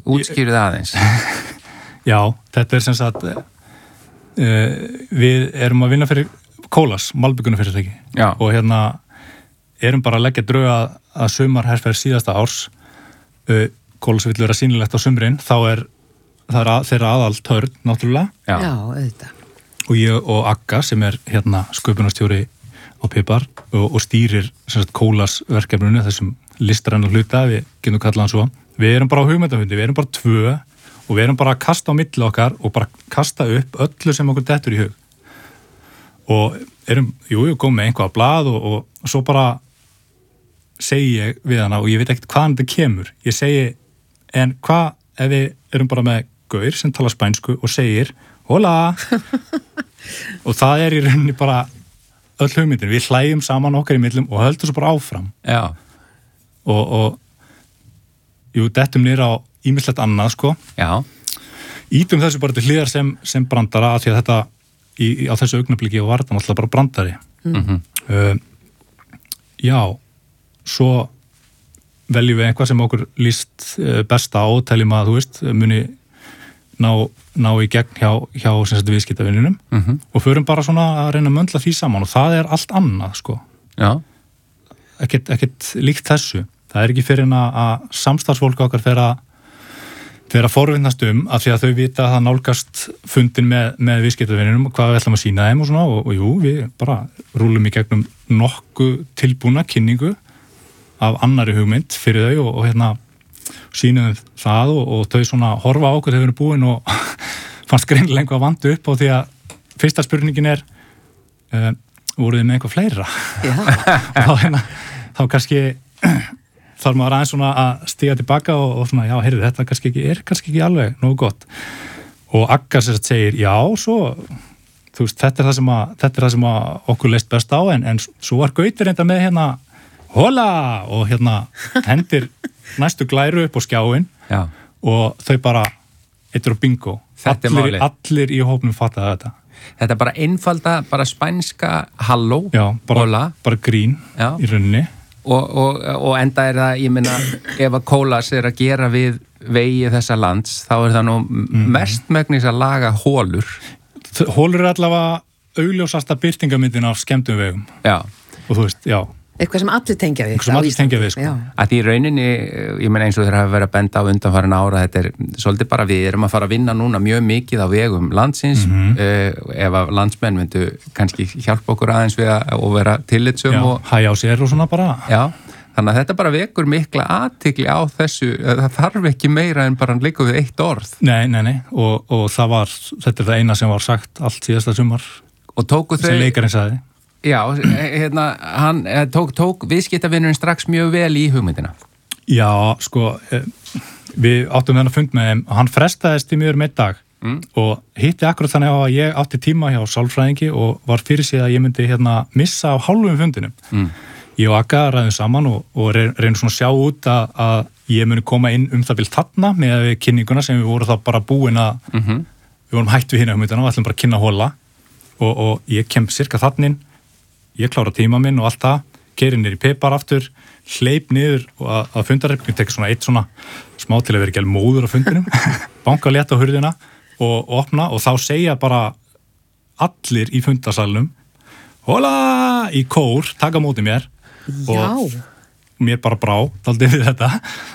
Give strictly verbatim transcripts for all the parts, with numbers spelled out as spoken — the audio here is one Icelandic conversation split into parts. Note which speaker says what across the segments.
Speaker 1: Útskýrðu það aðeins.
Speaker 2: Já, þetta er sem sagt uh, við erum að vinna fyrir Kólas, malbyggunarfyrirtæki og hérna erum bara að leggja drög að, að sumarherferð síðasta árs uh, Kólas vill vera sýnilegt á sumrin, þá er það er að, þeirra aðal törn, náttúrulega.
Speaker 3: Já, Já auðvitað.
Speaker 2: Og ég og Agga sem er hérna sköpunarstjóri á Pipar og, og stýrir sem sagt Kólas verkefninu, þessum listræna hluta, við getum kallað hann svo. Við erum bara á hugmyndafundi, við erum bara tvö og við erum bara að kasta á milli okkar og bara kasta upp öllu sem okkur dettur í hug. Og erum, jú, jú, komum með einhvað að blað og, og svo bara segi ég við hana og ég veit ekkert hvaðan þetta kemur. Ég segi, en hvað ef við erum bara með gaur sem tala spænsku og segir, hola! Og það er í rauninni bara öll hugmyndin. Við hlægjum saman okkar í millum og höldum svo bara áfram.
Speaker 1: Já.
Speaker 2: Og, og jú, dettum niður á ýmislegt annað, sko.
Speaker 1: Já.
Speaker 2: Ítum þessu bara til hliðar sem, sem brandara af því að þetta í, á þessu augnabliki var þetta náttúrulega bara brandari.
Speaker 1: Mm-hmm.
Speaker 2: Uh, já, svo veljum við einhvað sem okkur líst besta á, teljum að, þú veist, muni ná, ná í gegn hjá, hjá sem sagt viðskiptavininum
Speaker 1: mm-hmm.
Speaker 2: og förum bara svona að reyna að möndla því saman og það er allt annað, sko.
Speaker 1: Já.
Speaker 2: Ekkert, ekkert líkt þessu. Það er ekki fyrir en að samstarfsfólk okkar fer að þeir að forvinnast um af því að þau vita að það nálgast fundin með, með viðskiptavininum og hvað við ætlum að sína þeim og svona og, og jú, við bara rúlum í gegnum nokkuð tilbúna kynningu af annari hugmynd fyrir þau og, og hérna sínum það og, og þau svona horfa á okkur þegar við erum búin og fannst greinilega einhvað vandu upp á því að fyrsta spurningin er uh, voruð þið með eitthvað fleira?
Speaker 3: Já.
Speaker 2: Og þá hérna, þá kannski þarf maður aðeins svona að stíga tilbaka og, og svona, já, heyrðu, þetta kannski ekki, er kannski ekki alveg nógu gott. Og Agga sér að segir, já, svo, þú veist, þetta er það sem að, þetta er það sem að okkur leist best á, en, en svo var Gautur enda með hérna, hola, og hérna hendir næstu glæru upp á skjáin
Speaker 1: já.
Speaker 2: Og þau bara, eittur og bingo.
Speaker 1: Þetta er
Speaker 2: allir,
Speaker 1: málið.
Speaker 2: allir í hópnum fattaði þetta.
Speaker 1: Þetta er bara einfalda, bara spænska halló,
Speaker 2: já, bara,
Speaker 1: hola.
Speaker 2: Bara grín
Speaker 1: já.
Speaker 2: Í rauninni.
Speaker 1: Og, og, og enda er það, ég meina, ef að Kólas er að gera við vegi þessa lands, þá er það nú mm. mestmegnis að laga hólur.
Speaker 2: Hólur er allavega augljósasta birtingamyndin af skemmtum vegum.
Speaker 1: Já.
Speaker 2: Og þú veist, já.
Speaker 3: Eitthvað sem allir tengja við.
Speaker 2: Eitthvað sem allir tengja við, sko.
Speaker 1: Að því í rauninni, ég meina eins og þeir hafa verið að benda á undanfarin ára, þetta er svolítið bara við erum að fara að vinna núna mjög mikið á vegum landsins, mm-hmm. uh, ef að landsmenn myndu kannski hjálpa okkur aðeins við að og vera tillitsum
Speaker 2: já,
Speaker 1: og
Speaker 2: hæja á sér og svona bara.
Speaker 1: Já, þannig að þetta bara vekur mikla athygli á þessu, það þarf ekki meira en bara líka við eitt orð.
Speaker 2: Nei, nei, nei, og, og það var, þetta er það eina sem var sagt allt síðasta sumar.
Speaker 1: Og tóku þau...
Speaker 2: Sem leikarinn sagði.
Speaker 1: Já, hérna, hann tók, tók viðskiptavinurinn strax mjög vel í hugmyndina.
Speaker 2: Já, sko, við áttum þennan fund með þeim og hann frestaðist í mjög með dag mm. og hitti akkurat þannig á að ég átti tíma hjá sálfræðingi og var fyrir sig að ég myndi hérna missa á hálfum fundinum. Mm. Ég og Agga ræðum saman og, og reynum svona að sjá út að, að ég muni koma inn um það vil þarna með kynninguna sem við vorum þá bara búin að, mm-hmm. við vorum hætt við hérna hugmyndina og ætlum bara að kynna hóla og, og ég kem cirka þannin. Ég klára tíma minn og allt það, keyri niður í Pipar aftur, hleyp niður að, að fundarreifnum, tekja svona eitt svona smá til að vera ekki alveg móður á fundinum, banka létt á hurðina og, og opna og þá segja bara allir í fundarsalunum, hola, í kór, taka móti mér og
Speaker 3: Já.
Speaker 2: Mér bara brá, daldið við þetta.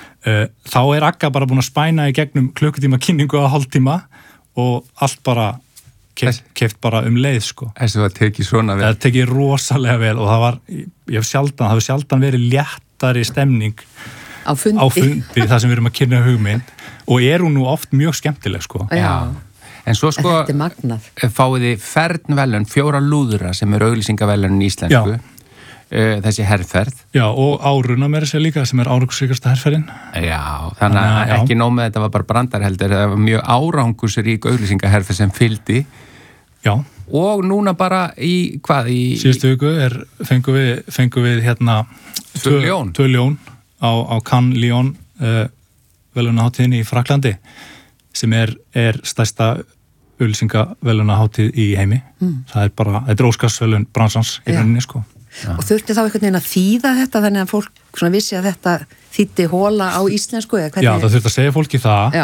Speaker 2: Þá er Agga bara búin að spæna í gegnum klukkutíma kynningu á hálftíma og allt bara Keft, keft bara um leið, sko.
Speaker 1: Þessu var tekið svona vel.
Speaker 2: Það tekið rosalega vel og það var, ég hef sjaldan, það hefur sjaldan verið léttari stemning
Speaker 3: á fundi,
Speaker 2: á fundi það sem við erum að kynna hugmynd og er hún nú oft mjög skemmtileg, sko.
Speaker 3: Já.
Speaker 1: En svo sko,
Speaker 3: þetta er magnað.
Speaker 1: Fáið þið fernvelun, fjóra lúðura sem eru auglýsingavelun í íslensku. Já. Þessi herferð.
Speaker 2: Já, og áruna með þessi líka sem er árangursríkasta herferðin.
Speaker 1: Já, þannig að Þannig, ekki nóg með þetta var bara brandar heldur, það var mjög árangursrík auglýsingaherferð sem fylgdi.
Speaker 2: Já.
Speaker 1: Og núna bara í, hvað, í...
Speaker 2: Síðustu viku er, fengum við, fengum við hérna...
Speaker 1: Tvö ljón.
Speaker 2: Tvö ljón á, á Cannes Lion uh, velunaháttíðinni í Fraklandi sem er, er stærsta auglýsingavelunaháttíð í heimi. Mm. Það er bara, þetta er óskarsvelun bransans í rauninni, sko.
Speaker 3: Já. Og þurfti þá einhvern veginn að þýða þetta þannig að fólk svona vissi að þetta þýddi hóla á íslensku eða hvernig?
Speaker 2: Já, það þurfti að segja fólki það.
Speaker 3: Já.